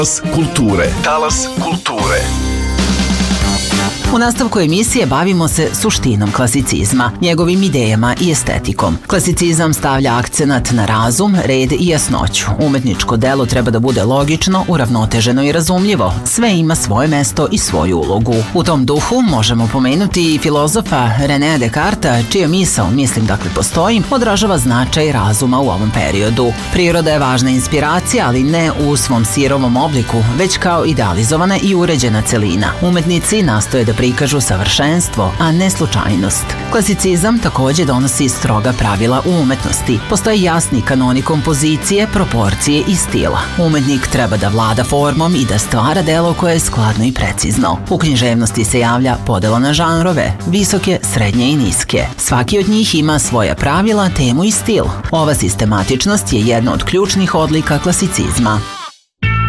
Talas kulture. U nastavku emisije bavimo se suštinom klasicizma, njegovim idejama i estetikom. Klasicizam stavlja akcenat na razum, red i jasnoću. Umetničko delo treba da bude logično, uravnoteženo i razumljivo. Sve ima svoje mesto i svoju ulogu. U tom duhu možemo pomenuti i filozofa Renea Descartesa, čija misao, mislim dakle postoji, odražava značaj razuma u ovom periodu. Priroda je važna inspiracija, ali ne u svom sirovom obliku, već kao idealizovana i uređena celina. Umetnici nastoje da prikažu savršenstvo, a ne slučajnost. Klasicizam takođe donosi stroga pravila u umetnosti. Postoje jasni kanoni kompozicije, proporcije i stila. Umetnik treba da vlada formom i da stvara delo koje je skladno i precizno. U književnosti se javlja podela na žanrove, visoke, srednje i niske. Svaki od njih ima svoja pravila, temu i stil. Ova sistematičnost je jedna od ključnih odlika klasicizma.